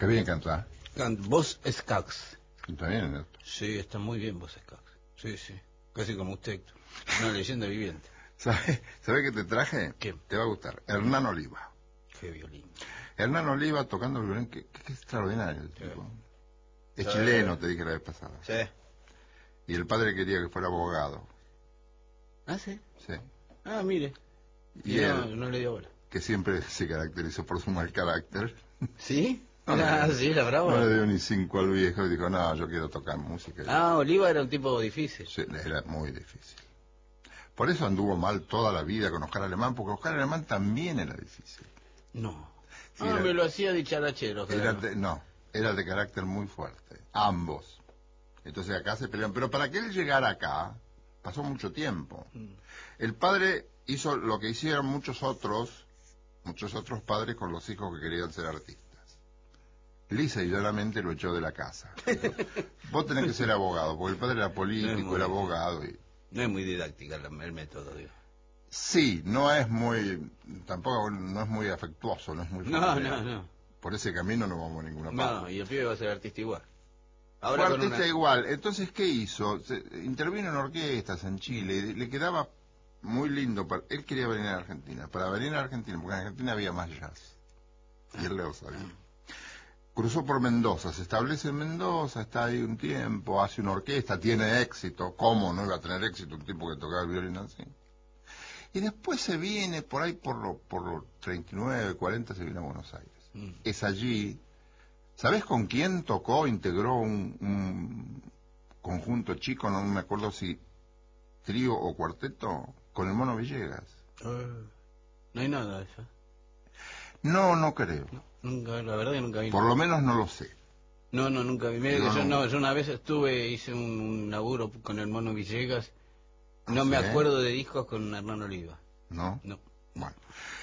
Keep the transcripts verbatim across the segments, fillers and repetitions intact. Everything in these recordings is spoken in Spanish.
Qué bien canta. Can- Vos Skaggs. Está bien, ¿no? Sí, está muy bien Vos Skaggs. Sí, sí. Casi como usted, Héctor. Una leyenda viviente. ¿Sabes sabe qué te traje? ¿Qué? Te va a gustar. Hernán Oliva. Qué violín. Hernán Oliva tocando el violín, qué, qué extraordinario el tipo. Es Sí. chileno, te dije la vez pasada. Sí. Y el padre quería que fuera abogado. ¿Ah, sí? Sí. Ah, mire. Y, Y él, no, no le dio bola. que siempre se caracterizó por su mal carácter, ¿Sí? No le Ah, dio- sí, la brava. no le dio ni cinco al viejo y dijo, no, yo quiero tocar música. Ah, Oliva era un tipo difícil. Sí, era muy difícil. Por eso anduvo mal toda la vida con Oscar Alemán, porque Oscar Alemán también era difícil. No. Sí, ah, era- me lo hacía dicharachero. Era claro. de- no, era de carácter muy fuerte, ambos. Entonces acá se pelean. Pero para que él llegara acá, pasó mucho tiempo. Mm. El padre hizo lo que hicieron muchos otros, muchos otros padres con los hijos que querían ser artistas. Lisa y llanamente lo echó de la casa. Dijo, vos tenés que ser abogado, porque el padre era político, muy- era abogado. Y... No es muy didáctica la- el método, digo. Sí, no es muy, tampoco no es muy afectuoso, no es muy No, familiar. no, no. Por ese camino no vamos a ninguna parte. No, y el pibe va a ser artista igual. Fue Ahora con artista una... igual. Entonces, ¿qué hizo? Se, intervino en orquestas en Chile. Y le quedaba muy lindo. Para, él quería venir a Argentina. Para venir a Argentina, porque en Argentina había más jazz. Y él lo sabía. Cruzó por Mendoza. Se establece en Mendoza, está ahí un tiempo, hace una orquesta, tiene éxito. ¿Cómo no iba a tener éxito un tipo que tocaba el violín así? Y después se viene por ahí, por los por los treinta y nueve, cuarenta, se viene a Buenos Aires. Mm. Es allí... ¿Sabés con quién tocó, integró un, un conjunto chico, no me acuerdo si trío o cuarteto? Con el Mono Villegas. Uh, no hay nada de eso. No, no creo. No, nunca, la verdad que nunca vi. Por lo menos no lo sé. No, no, nunca vi. Mira Yo que yo, no- no, yo una vez estuve, hice un, un laburo con el Mono Villegas. No ¿Ah, me sí? acuerdo de discos con Hernán Oliva. ¿No? No. Bueno.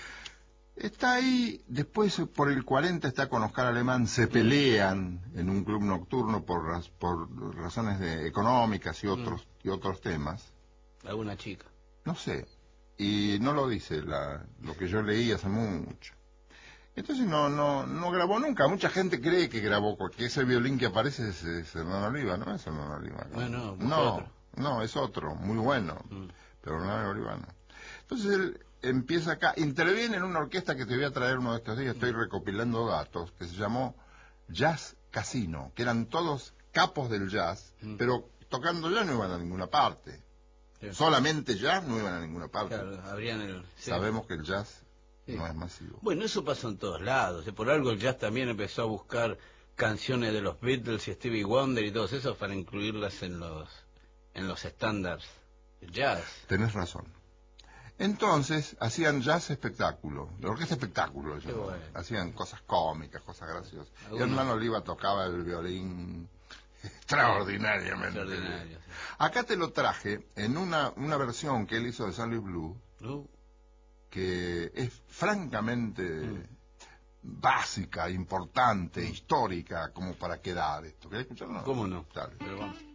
Está ahí, después por el cuarenta está con Oscar Alemán, se pelean en un club nocturno por, raz- por razones de, económicas y otros, y otros temas. Alguna chica. No sé, y no lo dice la, lo que yo leí hace mucho. Entonces no no no grabó nunca. Mucha gente cree que grabó, porque ese violín que aparece es, es Hernán Oliva, no es Hernán Oliva. No, no, buscó no, otro. no, es otro, muy bueno, Mm. pero Hernán Oliva no. Entonces él empieza acá, interviene en una orquesta que te voy a traer uno de estos días, estoy recopilando datos, que se llamó Jazz Casino, que eran todos capos del jazz, Mm. pero tocando ya no iban a ninguna parte. Sí. Solamente jazz no iban a ninguna parte. Claro, abrían el... sí. Sabemos que el jazz Sí. no es masivo. Bueno, eso pasó en todos lados. Y por algo el jazz también empezó a buscar canciones de los Beatles y Stevie Wonder y todos esos para incluirlas en los en los estándares del jazz. Tenés razón. Entonces hacían jazz espectáculo, la orquesta espectáculo, lo Qué llamaban. bueno. Hacían cosas cómicas, cosas graciosas. Y Algunos- Hernán Oliva tocaba el violín extraordinariamente. Extraordinario, sí. Acá te lo traje en una, una versión que él hizo de San Luis Blue, Uh, que es francamente Mm. básica, importante, histórica, como para quedar esto. ¿Querés escucharlo? ¿Cómo no? Dale. Pero vamos.